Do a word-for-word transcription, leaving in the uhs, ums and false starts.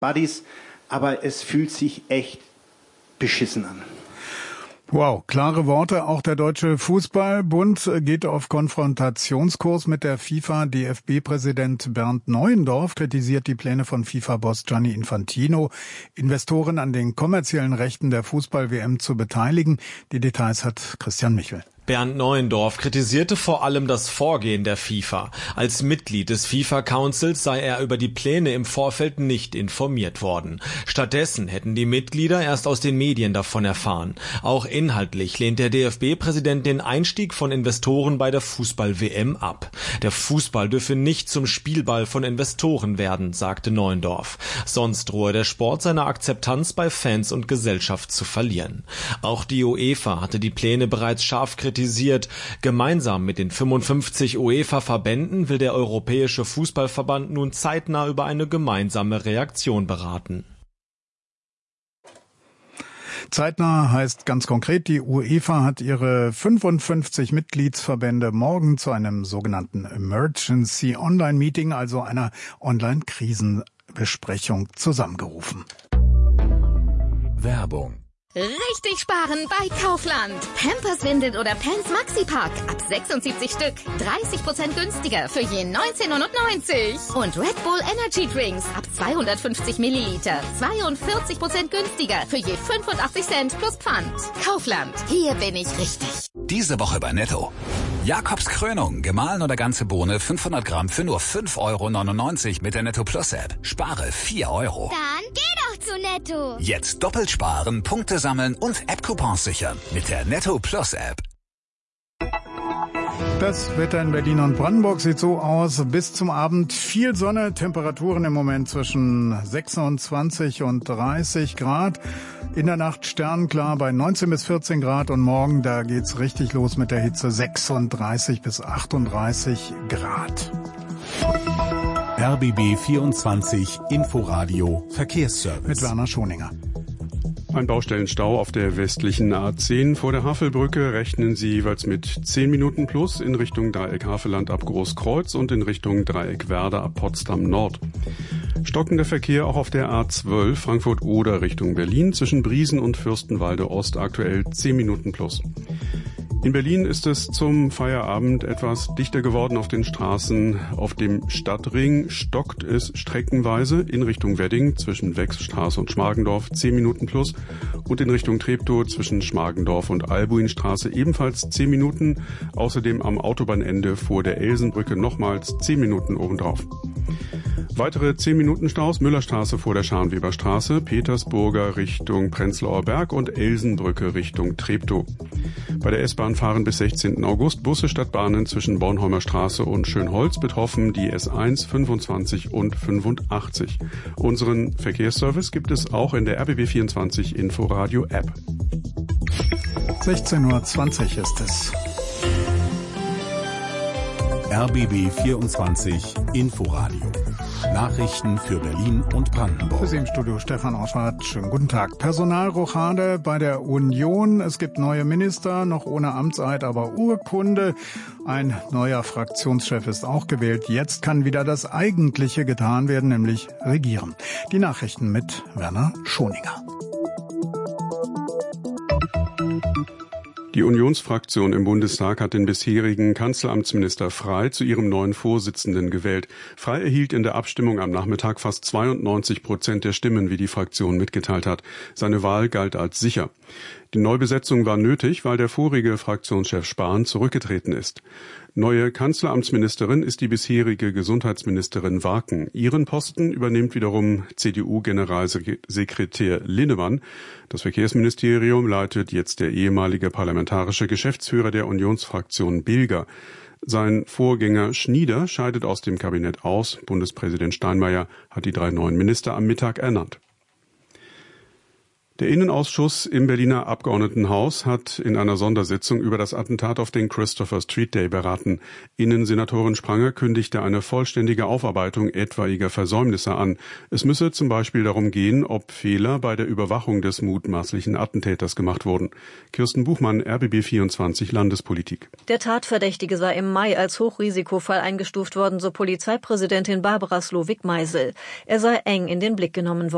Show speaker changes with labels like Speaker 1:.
Speaker 1: Buddies, aber es fühlt sich echt beschissen an.
Speaker 2: Wow, klare Worte. Auch der Deutsche Fußballbund geht auf Konfrontationskurs mit der FIFA. D F B-Präsident Bernd Neuendorf kritisiert die Pläne von FIFA-Boss Gianni Infantino, Investoren an den kommerziellen Rechten der Fußball-W M zu beteiligen. Die Details hat Christian Michel.
Speaker 3: Bernd Neuendorf kritisierte vor allem das Vorgehen der FIFA. Als Mitglied des FIFA-Councils sei er über die Pläne im Vorfeld nicht informiert worden. Stattdessen hätten die Mitglieder erst aus den Medien davon erfahren. Auch inhaltlich lehnt der D F B-Präsident den Einstieg von Investoren bei der Fußball-W M ab. Der Fußball dürfe nicht zum Spielball von Investoren werden, sagte Neuendorf. Sonst drohe der Sport seine Akzeptanz bei Fans und Gesellschaft zu verlieren. Auch die UEFA hatte die Pläne bereits scharf kritisiert. Gemeinsam mit den fünfundfünfzig UEFA-Verbänden will der Europäische Fußballverband nun zeitnah über eine gemeinsame Reaktion beraten.
Speaker 2: Zeitnah heißt ganz konkret, die UEFA hat ihre fünfundfünfzig Mitgliedsverbände morgen zu einem sogenannten Emergency Online Meeting, also einer Online-Krisenbesprechung, zusammengerufen.
Speaker 4: Werbung.
Speaker 5: Richtig sparen bei Kaufland. Pampers, Windeln oder Pants Maxipack ab sechsundsiebzig Stück. dreißig Prozent günstiger für je neunzehn neunundneunzig. Und Red Bull Energy Drinks ab zweihundertfünfzig Milliliter. zweiundvierzig Prozent günstiger für je fünfundachtzig Cent plus Pfand. Kaufland. Hier bin ich richtig.
Speaker 4: Diese Woche bei Netto. Jakobs Krönung, gemahlen oder ganze Bohne, fünfhundert Gramm für nur fünf Euro neunundneunzig mit der Netto Plus App. Spare vier Euro.
Speaker 6: Dann geh doch zu Netto.
Speaker 4: Jetzt doppelt sparen, Punkte sammeln und App-Coupons sichern mit der Netto Plus App.
Speaker 2: Das Wetter in Berlin und Brandenburg sieht so aus. Bis zum Abend viel Sonne, Temperaturen im Moment zwischen sechsundzwanzig und dreißig Grad. In der Nacht sternklar bei neunzehn bis vierzehn Grad und morgen, da geht's richtig los mit der Hitze, sechsunddreißig bis achtunddreißig Grad.
Speaker 7: R B B vierundzwanzig Inforadio Verkehrsservice.
Speaker 2: Mit Werner Schoninger.
Speaker 8: Ein Baustellenstau auf der westlichen A zehn vor der Havelbrücke. Rechnen Sie jeweils mit zehn Minuten plus in Richtung Dreieck Havelland ab Großkreuz und in Richtung Dreieck Werder ab Potsdam Nord. Stockender Verkehr auch auf der A zwölf Frankfurt-Oder Richtung Berlin zwischen Briesen und Fürstenwalde Ost, aktuell zehn Minuten plus. In Berlin ist es zum Feierabend etwas dichter geworden auf den Straßen. Auf dem Stadtring stockt es streckenweise in Richtung Wedding zwischen Wechselstraße und Schmargendorf zehn Minuten plus und in Richtung Treptow zwischen Schmargendorf und Albuinstraße ebenfalls zehn Minuten. Außerdem am Autobahnende vor der Elsenbrücke nochmals zehn Minuten obendrauf. Weitere zehn Minuten Staus, Müllerstraße vor der Scharnweberstraße, Petersburger Richtung Prenzlauer Berg und Elsenbrücke Richtung Treptow. Bei der S-Bahn fahren bis sechzehnten August Busse statt Bahnen zwischen Bornholmer Straße und Schönholz, betroffen die S eins, fünfundzwanzig und fünfundachtzig. Unseren Verkehrsservice gibt es auch in der R B B vierundzwanzig Inforadio App.
Speaker 2: sechzehn Uhr zwanzig ist es.
Speaker 7: R B B vierundzwanzig Inforadio. Nachrichten für Berlin und Brandenburg.
Speaker 2: Für Sie im Studio Stefan Oschwart. Schönen guten Tag. Personalrochade bei der Union. Es gibt neue Minister, noch ohne Amtseid, aber Urkunde. Ein neuer Fraktionschef ist auch gewählt. Jetzt kann wieder das Eigentliche getan werden, nämlich regieren. Die Nachrichten mit Werner Schoninger.
Speaker 8: Die Unionsfraktion im Bundestag hat den bisherigen Kanzleramtsminister Frey zu ihrem neuen Vorsitzenden gewählt. Frey erhielt in der Abstimmung am Nachmittag fast zweiundneunzig Prozent der Stimmen, wie die Fraktion mitgeteilt hat. Seine Wahl galt als sicher. Die Neubesetzung war nötig, weil der vorige Fraktionschef Spahn zurückgetreten ist. Neue Kanzleramtsministerin ist die bisherige Gesundheitsministerin Warken. Ihren Posten übernimmt wiederum C D U-Generalsekretär Linnemann. Das Verkehrsministerium leitet jetzt der ehemalige parlamentarische Geschäftsführer der Unionsfraktion Bilger. Sein Vorgänger Schnieder scheidet aus dem Kabinett aus. Bundespräsident Steinmeier hat die drei neuen Minister am Mittag ernannt. Der Innenausschuss im Berliner Abgeordnetenhaus hat in einer Sondersitzung über das Attentat auf den Christopher Street Day beraten. Innensenatorin Spranger kündigte eine vollständige Aufarbeitung etwaiger Versäumnisse an. Es müsse zum Beispiel darum gehen, ob Fehler bei der Überwachung des mutmaßlichen Attentäters gemacht wurden. Kirsten Buchmann, R B B vierundzwanzig Landespolitik.
Speaker 9: Der Tatverdächtige sei im Mai als Hochrisikofall eingestuft worden, so Polizeipräsidentin Barbara Slowik-Meisel. Er sei eng in den Blick genommen worden.